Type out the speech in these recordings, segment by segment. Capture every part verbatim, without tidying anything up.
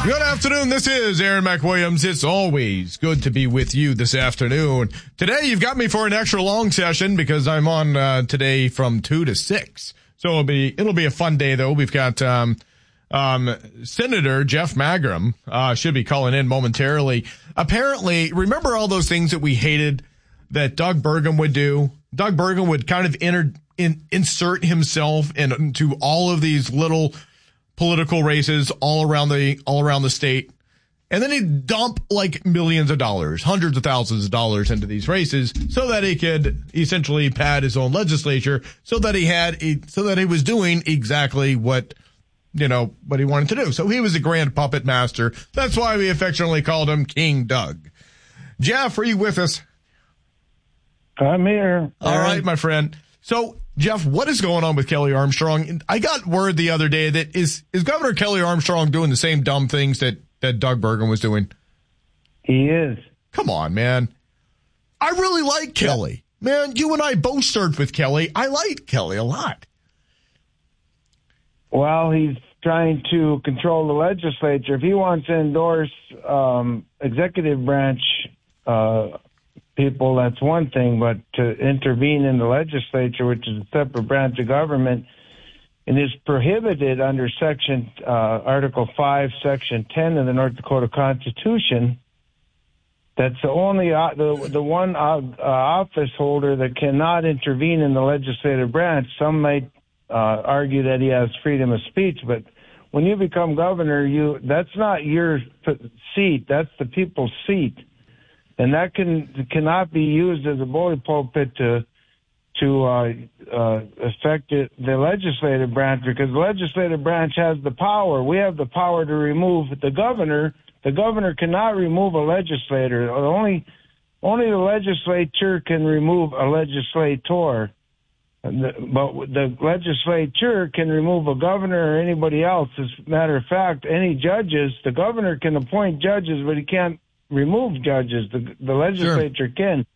Good afternoon. This is Aaron McWilliams. It's always good to be with you this afternoon. Today, you've got me for an extra long session because I'm on uh, today from two to six. So it'll be it'll be a fun day, though. We've got um, um, Senator Jeff Magrum uh, should be calling in momentarily. Apparently, remember all those things that we hated that Doug Burgum would do? Doug Burgum would kind of enter, in, insert himself into all of these little political races all around the all around the state, and then he'd dump like millions of dollars, hundreds of thousands of dollars into these races so that he could essentially pad his own legislature, so that he had so that he was doing exactly what you know what he wanted to do. So he was a grand puppet master. That's why we affectionately called him King Doug. Jeff, are you with us? I'm here. All right, my friend. So, Jeff, what is going on with Kelly Armstrong? I got word the other day that is is Governor Kelly Armstrong doing the same dumb things that, that Doug Burgum was doing? He is. Come on, man. I really like Kelly. Yeah. Man, you and I both served with Kelly. I like Kelly a lot. Well, he's trying to control the legislature. If he wants to endorse um, executive branch uh people, that's one thing, but to intervene in the legislature, which is a separate branch of government, and is prohibited under Section uh, Article five, Section ten of the North Dakota Constitution. That's the only uh, the the one uh, uh, office holder that cannot intervene in the legislative branch. Some might uh, argue that he has freedom of speech, but when you become governor, you that's not your seat. That's the people's seat. And that can cannot be used as a bully pulpit to to uh, uh, affect it, the legislative branch, because the legislative branch has the power. We have the power to remove the governor. The governor cannot remove a legislator. Only only the legislature can remove a legislator. But the legislature can remove a governor or anybody else. As a matter of fact, any judges, the governor can appoint judges, but he can't remove judges. The, the legislature sure. can.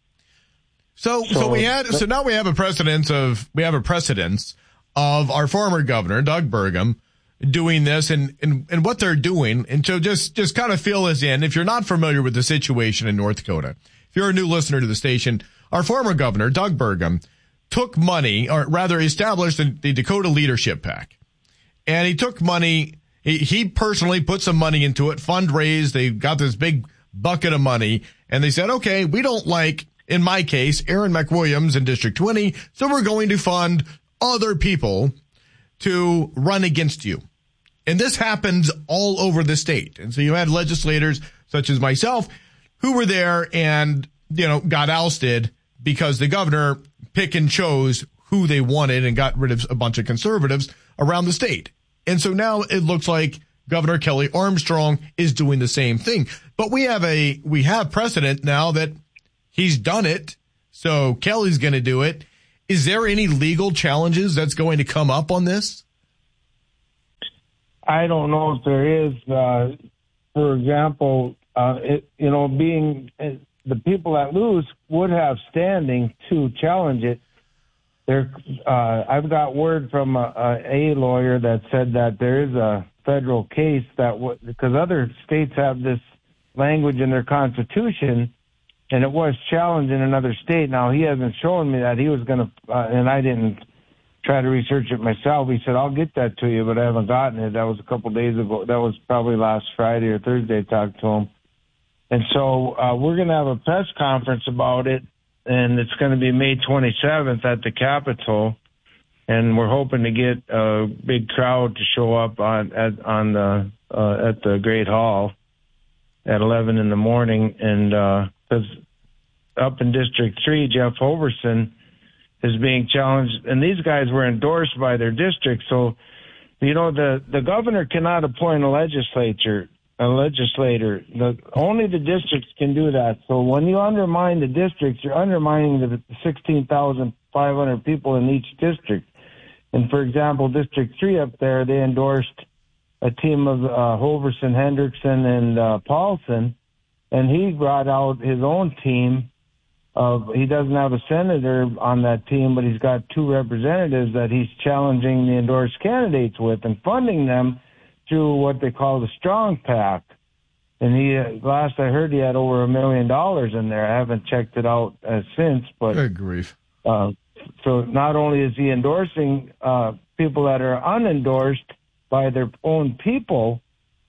So, so, so we had, so now we have a precedence of, we have a precedence of our former governor, Doug Burgum, doing this and, and, and what they're doing. And so just, just kind of fill this in. If you're not familiar with the situation in North Dakota, if you're a new listener to the station, our former governor, Doug Burgum, took money, or rather established the, the Dakota Leadership PAC. And he took money, he, he personally put some money into it, fundraised, they got this big bucket of money, and they said, okay, we don't like, in my case, Aaron McWilliams in District twenty, so we're going to fund other people to run against you. And this happens all over the state. And so you had legislators such as myself who were there and, you know, got ousted because the governor pick and chose who they wanted and got rid of a bunch of conservatives around the state. And so now it looks like Governor Kelly Armstrong is doing the same thing. But we have a, we have precedent now that he's done it. So Kelly's going to do it. Is there any legal challenges that's going to come up on this? I don't know if there is. Uh, for example, uh, it, you know, being uh, the people that lose would have standing to challenge it. There, uh, I've got word from a, a lawyer that said that there is a federal case that w- because other states have this language in their constitution, and it was challenged in another state. Now, he hasn't shown me that. He was going to, uh, and I didn't try to research it myself. He said, I'll get that to you, but I haven't gotten it. That was a couple days ago. That was probably last Friday or Thursday I talked to him. And so uh, we're going to have a press conference about it, and it's going to be May twenty-seventh at the Capitol. And we're hoping to get a big crowd to show up on at on the uh, at the Great Hall at eleven in the morning. And because uh, up in District Three, Jeff Hoverson is being challenged, and these guys were endorsed by their district. So, you know, the the governor cannot appoint a legislature. A legislator. The, only the districts can do that. So when you undermine the districts, you're undermining the sixteen thousand five hundred people in each district. And for example, District three up there, they endorsed a team of uh, Hoverson, Hendrickson, and uh, Paulson, and he brought out his own team. Of, he doesn't have a senator on that team, but he's got two representatives that he's challenging the endorsed candidates with and funding them through what they call the Strong PAC. And he, last I heard, he had over a million dollars in there. I haven't checked it out uh, since, but good grief. Uh, so not only is he endorsing uh, people that are unendorsed by their own people,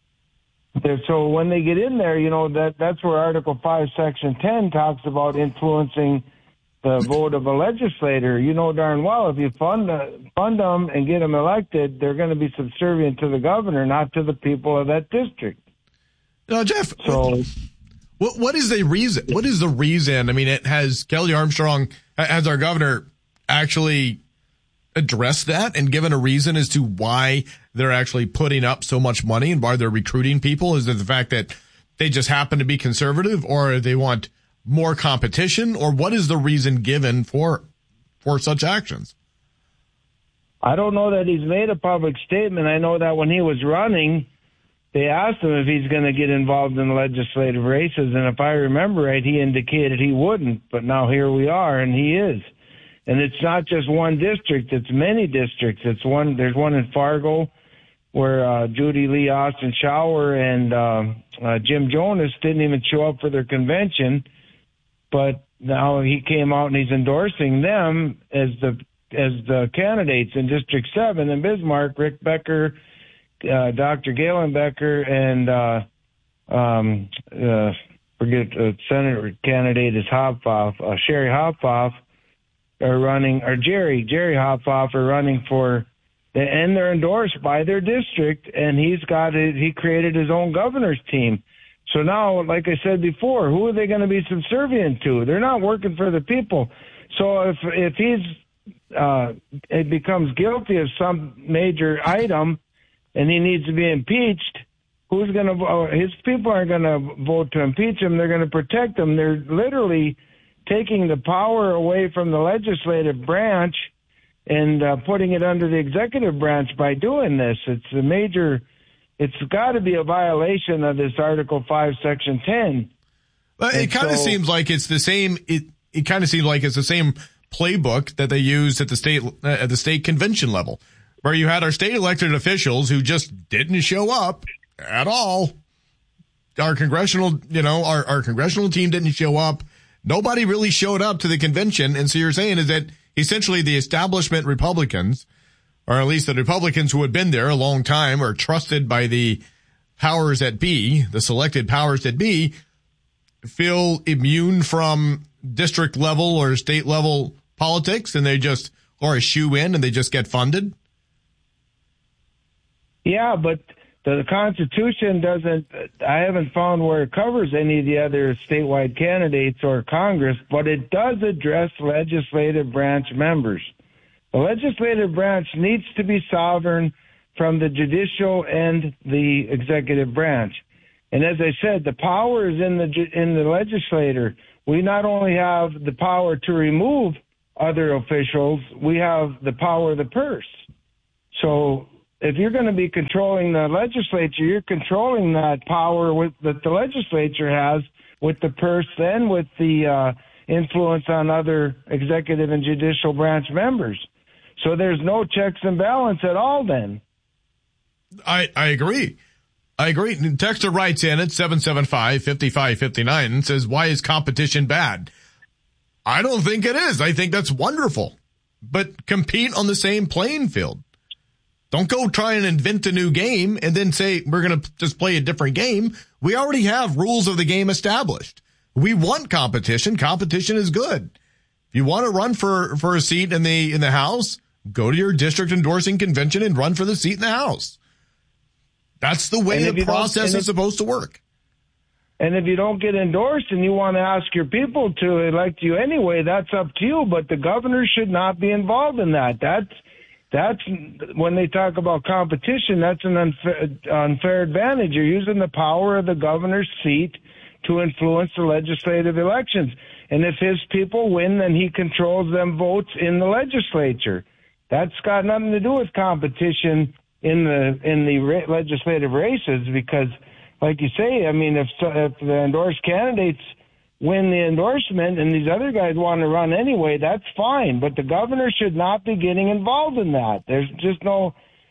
so when they get in there, you know, that that's where Article five, Section ten talks about influencing the vote of a legislator. You know darn well if you fund uh, fund them and get them elected, they're going to be subservient to the governor, not to the people of that district. No, Jeff. So, what what is the reason? What is the reason? I mean, it has Kelly Armstrong, as our governor, actually addressed that and given a reason as to why they're actually putting up so much money and why they're recruiting people? Is it the fact that they just happen to be conservative, or they want more competition, or what is the reason given for for such actions? I don't know that he's made a public statement. I know that when he was running, they asked him if he's going to get involved in legislative races, and if I remember right, he indicated he wouldn't, but now here we are, and he is. And it's not just one district, it's many districts. It's one. There's one in Fargo where uh, Judy Lee Austin Schauer and uh, uh, Jim Jonas didn't even show up for their convention, but now he came out and he's endorsing them as the as the candidates in District seven in Bismarck. Rick Becker, uh, Doctor Galen Becker, and uh, um, uh, forget uh, Senator candidate is Hopfoff, uh, Sherry Hopfoff are running, or Jerry Jerry Hopfoff are running for, and they're endorsed by their district. And he's got it. He created his own governor's team. So now, like I said before, who are they going to be subservient to? They're not working for the people. So if if he's uh, it becomes guilty of some major item, and he needs to be impeached, who's going to? Uh, his people aren't going to vote to impeach him. They're going to protect him. They're literally taking the power away from the legislative branch and uh, putting it under the executive branch by doing this. It's a major. It's got to be a violation of this Article five, Section ten. Well, it kind of so, seems like it's the same. It it kind of seems like it's the same playbook that they used at the state uh, at the state convention level, where you had our state elected officials who just didn't show up at all. Our congressional, you know, our, our congressional team didn't show up. Nobody really showed up to the convention. And so you're saying is that essentially the establishment Republicans, or at least the Republicans who had been there a long time, are trusted by the powers that be, the selected powers that be, feel immune from district level or state level politics, and they just are a shoe in and they just get funded? Yeah, but the Constitution doesn't, I haven't found where it covers any of the other statewide candidates or Congress, but it does address legislative branch members. The legislative branch needs to be sovereign from the judicial and the executive branch. And as I said, the power is in the in the legislator. We not only have the power to remove other officials, we have the power of the purse. So if you're going to be controlling the legislature, you're controlling that power with, that the legislature has with the purse and with the uh, influence on other executive and judicial branch members. So there's no checks and balance at all then. I, I agree. I agree. Texter writes in at seven seven five, five five five nine and says, why is competition bad? I don't think it is. I think that's wonderful. But compete on the same playing field. Don't go try and invent a new game and then say we're going to just play a different game. We already have rules of the game established. We want competition. Competition is good. If you want to run for, for a seat in the in the House, go to your district endorsing convention and run for the seat in the House. That's the way the process is supposed to work. And if you don't get endorsed and you want to ask your people to elect you anyway, that's up to you. But the governor should not be involved in that. That's That's when they talk about competition, that's an unfair, unfair advantage. You're using the power of the governor's seat to influence the legislative elections. And if his people win, then he controls them votes in the legislature. That's got nothing to do with competition in the in the ra- legislative races because, like you say, I mean, if, if the endorsed candidates win the endorsement and these other guys want to run anyway, that's fine. But the governor should not be getting involved in that. There's just no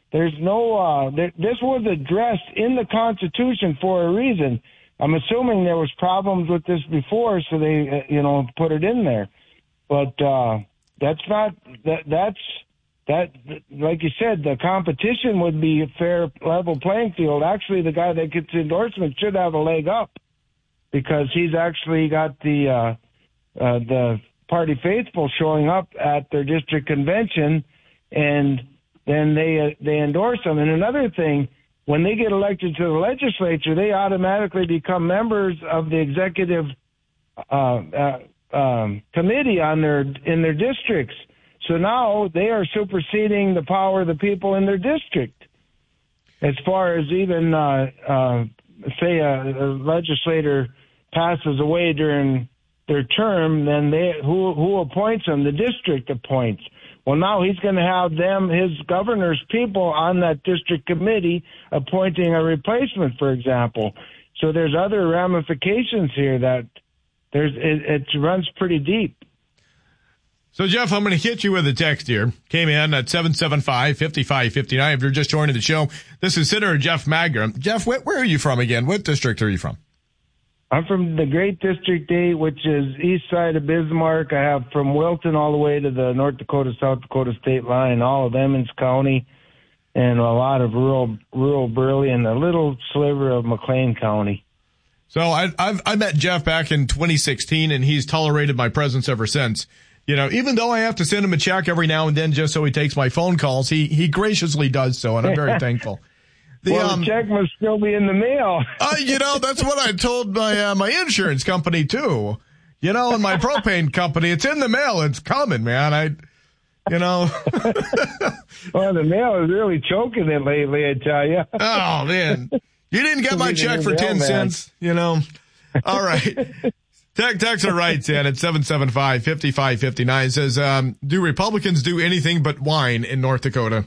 There's no, uh, there, this was addressed in the Constitution for a reason. I'm assuming there was problems with this before, so they, uh, you know, put it in there. But uh, that's not, that, that's, that, like you said, the competition would be a fair, level playing field. Actually, the guy that gets the endorsement should have a leg up because he's actually got the, uh, uh, the party faithful showing up at their district convention, and then they uh, they endorse them. And another thing, when they get elected to the legislature, they automatically become members of the executive uh, uh, um, committee on their in their districts. So now they are superseding the power of the people in their district. As far as even uh, uh, say a, a legislator passes away during their term, then they who who appoints them? The district appoints. Well, now he's going to have them, his governor's people on that district committee appointing a replacement, for example. So there's other ramifications here that there's it, it runs pretty deep. So, Jeff, I'm going to hit you with a text here. Came in at seven seven five, five five five nine. If you're just joining the show, this is Senator Jeff Magrum. Jeff, where, where are you from again? What district are you from? I'm from the Great District eight, which is east side of Bismarck. I have from Wilton all the way to the North Dakota, South Dakota state line, all of Emmons County, and a lot of rural rural Burley, and a little sliver of McLean County. So I, I've I met Jeff back in twenty sixteen, and he's tolerated my presence ever since. You know, even though I have to send him a check every now and then just so he takes my phone calls, he he graciously does so, and I'm very thankful. The, well, um, the check must still be in the mail. uh, you know, that's what I told my uh, my insurance company too. You know, and my propane company, it's in the mail. It's coming, man. I, you know. Well, the mail is really choking it lately, I tell you. Oh man, you didn't get my check for ten cents. You know. All right. Tech Texter writes in at seven seven five, five five five nine says, um, do Republicans do anything but whine in North Dakota?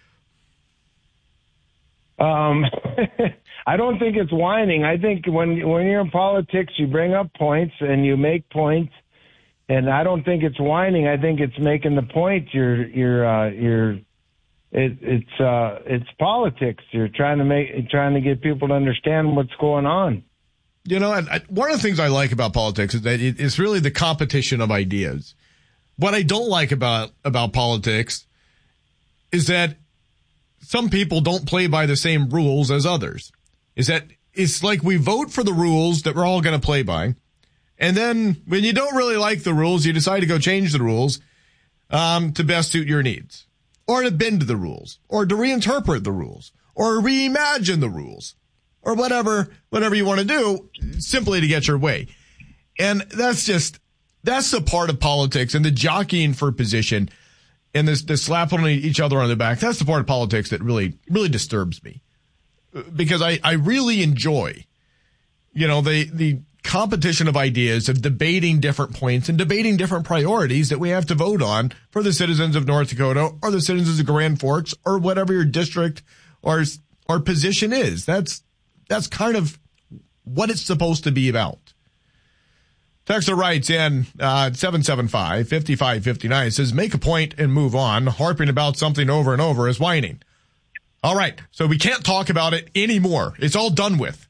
Um, I don't think it's whining. I think when when you're in politics, you bring up points and you make points, and I don't think it's whining. I think it's making the point. You're you're uh, you're it, it's uh, it's politics. You're trying to make trying to get people to understand what's going on. You know, and I, one of the things I like about politics is that it, it's really the competition of ideas. What I don't like about about politics is that some people don't play by the same rules as others. Is that it's like we vote for the rules that we're all going to play by. And then when you don't really like the rules, you decide to go change the rules um, to best suit your needs, or to bend the rules, or to reinterpret the rules, or reimagine the rules, or whatever, whatever you want to do simply to get your way. And that's just, that's the part of politics and the jockeying for position and this, this slapping each other on the back. That's the part of politics that really, really disturbs me, because I, I really enjoy, you know, the, the competition of ideas, of debating different points and debating different priorities that we have to vote on for the citizens of North Dakota or the citizens of Grand Forks or whatever your district or, or position is. That's, that's kind of what it's supposed to be about. Texter writes in uh, seven seven five, five five five nine, says, make a point and move on. Harping about something over and over is whining. All right, so we can't talk about it anymore. It's all done with.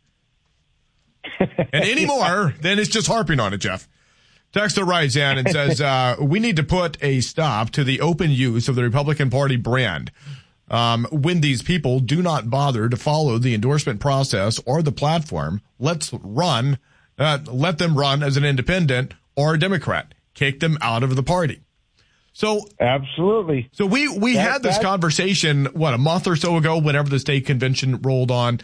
And anymore, then it's just harping on it, Jeff. Texter writes in and says, uh, we need to put a stop to the open use of the Republican Party brand. Um, when these people do not bother to follow the endorsement process or the platform, let's run Uh, let them run as an independent or a Democrat. Kick them out of the party. So absolutely. So we we that, had this that, conversation what a month or so ago. Whenever the state convention rolled on,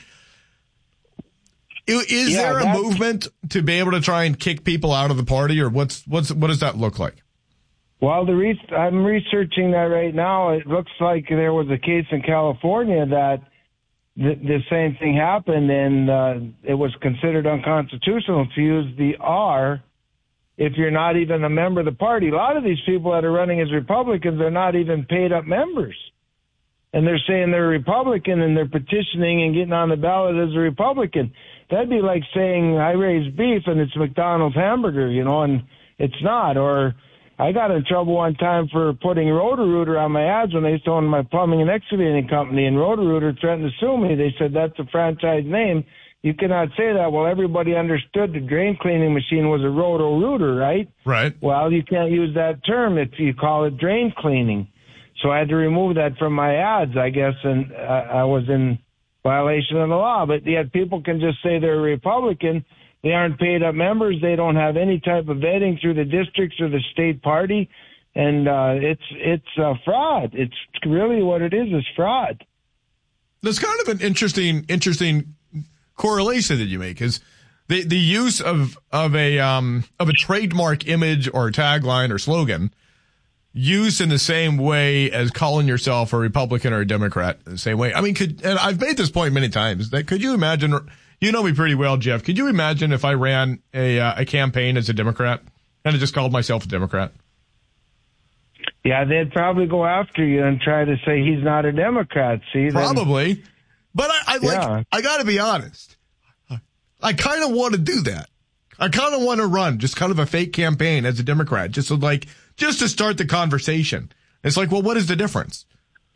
is, is yeah, there a movement to be able to try and kick people out of the party, or what's what's what does that look like? Well, the re- I'm researching that right now. It looks like there was a case in California that The, the same thing happened, and uh, it was considered unconstitutional to use the R if you're not even a member of the party. A lot of these people that are running as Republicans are not even paid-up members, and they're saying they're Republican, and they're petitioning and getting on the ballot as a Republican. That'd be like saying I raise beef and it's McDonald's hamburger, you know, and it's not. Or I got in trouble one time for putting Roto-Rooter on my ads when they used to own my plumbing and excavating company, and Roto-Rooter threatened to sue me. They said that's a franchise name. You cannot say that. Well, everybody understood the drain cleaning machine was a Roto-Rooter, right? Right. Well, you can't use that term if you call it drain cleaning. So I had to remove that from my ads, I guess, and uh, I was in violation of the law. But yet people can just say they're a Republican. They aren't paid up members. They don't have any type of vetting through the districts or the state party. And uh, it's it's uh, fraud. It's really what it is, is fraud. That's kind of an interesting interesting correlation that you make, is the the use of of a um of a trademark image or tagline or slogan used in the same way as calling yourself a Republican or a Democrat in the same way. I mean, could, and I've made this point many times, that could you imagine, you know me pretty well, Jeff, could you imagine if I ran a uh, a campaign as a Democrat and I just called myself a Democrat? Yeah, they'd probably go after you and try to say he's not a Democrat. See, probably. Then, but I, I like, yeah. I got to be honest. I kind of want to do that. I kind of want to run just kind of a fake campaign as a Democrat, just to like, just to start the conversation. It's like, well, what is the difference?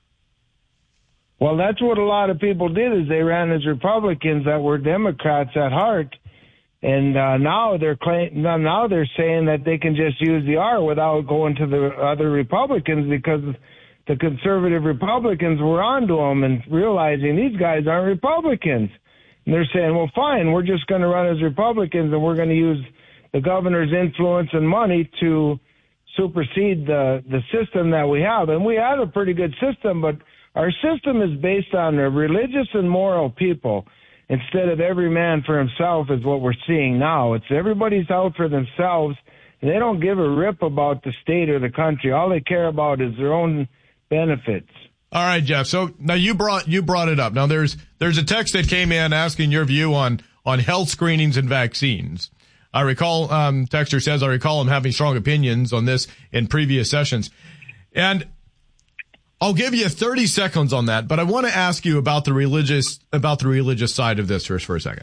Well, that's what a lot of people did, is they ran as Republicans that were Democrats at heart. And uh, now they're claim- now they're saying that they can just use the R without going to the other Republicans, because the conservative Republicans were onto them and realizing these guys aren't Republicans. And they're saying, well, fine, we're just going to run as Republicans and we're going to use the governor's influence and money to supersede the, the system that we have. And we have a pretty good system, but our system is based on a religious and moral people instead of every man for himself, is what we're seeing now. It's everybody's out for themselves, and they don't give a rip about the state or the country. All they care about is their own benefits. All right, Jeff. So now you brought you brought it up. Now there's there's a text that came in asking your view on on health screenings and vaccines. I recall, um, texter says, I recall him having strong opinions on this in previous sessions. And I'll give you thirty seconds on that, but I want to ask you about the religious, about the religious side of this first for a second.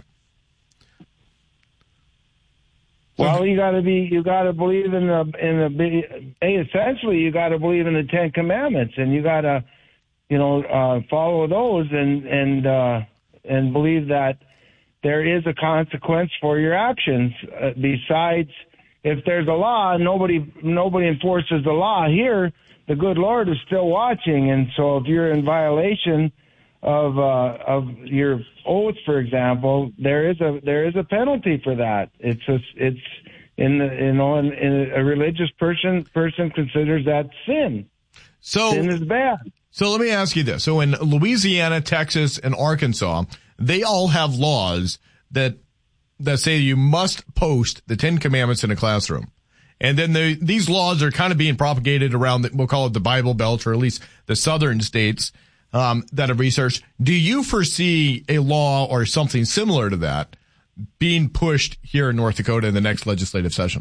Well, you got to be, you got to believe in the, in the, essentially you got to believe in the Ten Commandments, and you got to, you know, uh, follow those and, and, uh, and believe that there is a consequence for your actions. Uh, besides, if there's a law, nobody, nobody enforces the law here. The good Lord is still watching, and so if you're in violation of uh, of your oath, for example, there is a there is a penalty for that. It's a, it's in the you know in, in a religious person person considers that sin. So sin is bad. So let me ask you this: so in Louisiana, Texas, and Arkansas, they all have laws that that say you must post the Ten Commandments in a classroom. And then the, these laws are kind of being propagated around, the, we'll call it the Bible Belt, or at least the southern states um, that have researched. Do you foresee a law or something similar to that being pushed here in North Dakota in the next legislative session?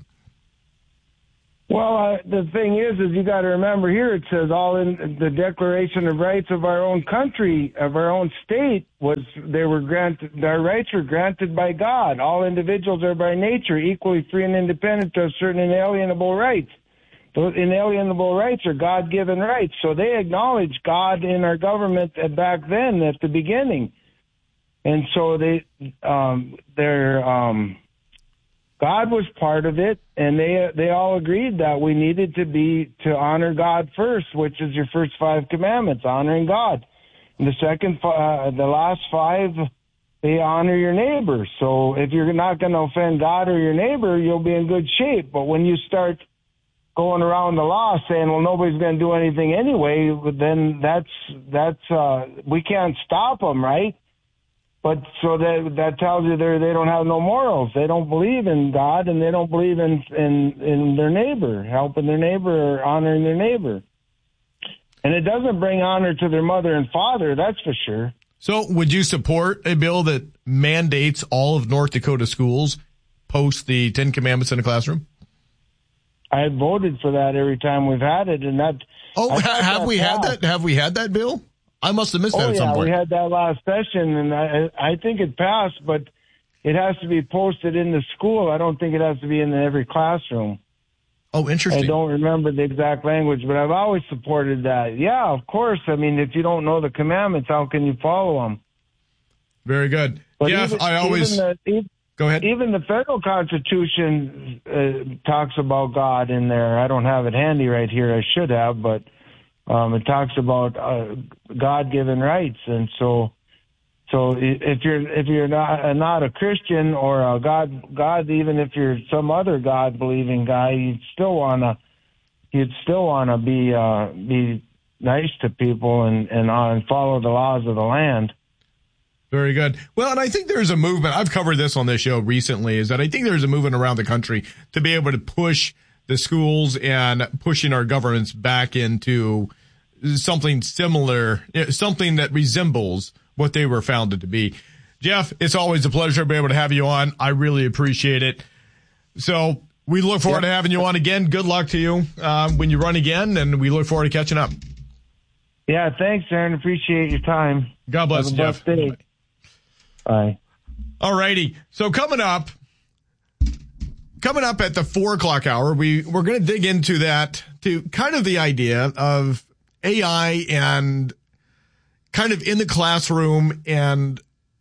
Well, uh, the thing is, is you got to remember here it says all in the Declaration of Rights of our own country, of our own state, was they were granted, their rights were granted by God. All individuals are by nature equally free and independent to have certain inalienable rights. Those inalienable rights are God-given rights. So they acknowledge God in our government back then at the beginning. And so they, um, they're, um, God was part of it, and they they all agreed that we needed to be to honor God first, which is your first five commandments, honoring God. And the second, uh, the last five, they honor your neighbor. So if you're not going to offend God or your neighbor, you'll be in good shape. But when you start going around the law saying, well, nobody's going to do anything anyway, then that's that's uh, we can't stop them, right? But so that that tells you they they don't have no morals. They don't believe in God, and they don't believe in in in their neighbor, helping their neighbor or honoring their neighbor. And it doesn't bring honor to their mother and father, that's for sure. So would you support a bill that mandates all of North Dakota schools post the Ten Commandments in a classroom? I voted for that every time we've had it, and that. Oh, ha- have we had that? Have we had that bill? I must have missed that oh, at some yeah, point. We had that last session, and I, I think it passed, but it has to be posted in the school. I don't think it has to be in every classroom. Oh, interesting. I don't remember the exact language, but I've always supported that. Yeah, of course. I mean, if you don't know the commandments, how can you follow them? Very good. But Jeff, even, I always... Even the, even, Go ahead. Even the federal Constitution uh, talks about God in there. I don't have it handy right here. I should have, but um, it talks about uh, God-given rights. And so... So if you're if you're not not a Christian or a God God even if you're some other God believing guy, you'd still wanna you'd still wanna be uh, be nice to people and and, uh, and follow the laws of the land. Very good. Well, and I think there's a movement. I've covered this on this show recently. Is that I think there's a movement around the country to be able to push the schools and pushing our governments back into something similar, something that resembles what they were founded to be. Jeff, it's always a pleasure to be able to have you on. I really appreciate it. So we look forward yep. to having you on again. Good luck to you um, when you run again, and we look forward to catching up. Yeah, thanks, Aaron. Appreciate your time. God bless you, Jeff. Day. Bye. All righty. So coming up, coming up at the four o'clock hour, we, we're going to dig into that, to kind of the idea of A I and kind of in the classroom and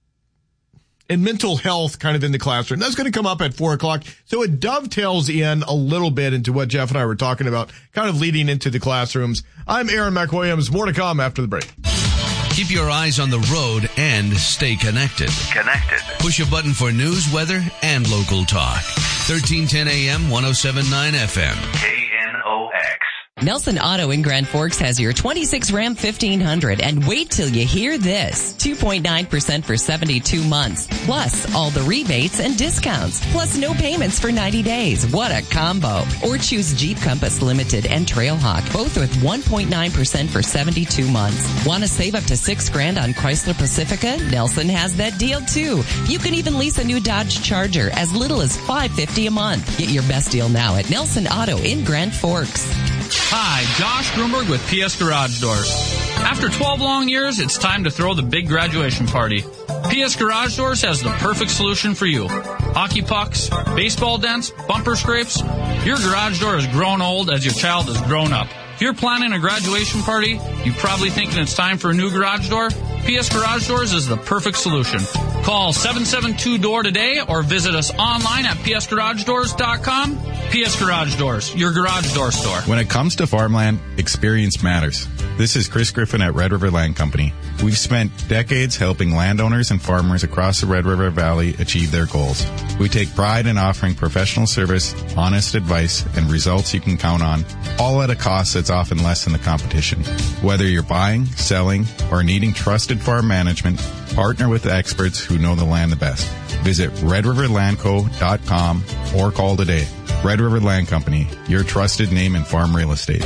and mental health kind of in the classroom. That's going to come up at four o'clock. So it dovetails in a little bit into what Jeff and I were talking about, kind of leading into the classrooms. I'm Aaron McWilliams. More to come after the break. Keep your eyes on the road and stay connected. Connected. Push a button for news, weather, and local talk. thirteen ten A M, one oh seven point nine F M. K N O X. Nelson Auto in Grand Forks has your twenty-six Ram fifteen hundred, and wait till you hear this. two point nine percent for seventy-two months, plus all the rebates and discounts, plus no payments for ninety days. What a combo. Or choose Jeep Compass Limited and Trailhawk, both with one point nine percent for seventy-two months. Want to save up to six grand on Chrysler Pacifica? Nelson has that deal too. You can even lease a new Dodge Charger as little as five hundred fifty dollars a month. Get your best deal now at Nelson Auto in Grand Forks. Hi, Josh Grunberg with P S Garage Doors. After twelve long years, it's time to throw the big graduation party. P S Garage Doors has the perfect solution for you. Hockey pucks, baseball dents, bumper scrapes. Your garage door has grown old as your child has grown up. If you're planning a graduation party, you're probably thinking it's time for a new garage door. P S Garage Doors is the perfect solution. Call seven seven two door today or visit us online at p s garage doors dot com. P S Garage Doors, your garage door store. When it comes to farmland, experience matters. This is Chris Griffin at Red River Land Company. We've spent decades helping landowners and farmers across the Red River Valley achieve their goals. We take pride in offering professional service, honest advice, and results you can count on, all at a cost that's often less than the competition. Whether you're buying, selling, or needing trusted farm management, partner with the experts who know the land the best. Visit red river land co dot com or call today. Red River Land Company, your trusted name in farm real estate.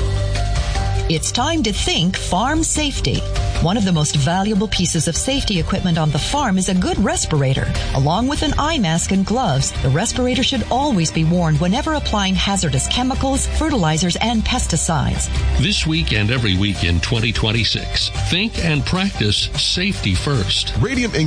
It's time to think farm safety. One of the most valuable pieces of safety equipment on the farm is a good respirator. Along with an eye mask and gloves, the respirator should always be worn whenever applying hazardous chemicals, fertilizers, and pesticides. This week and every week in twenty twenty-six, think and practice safety first. Radium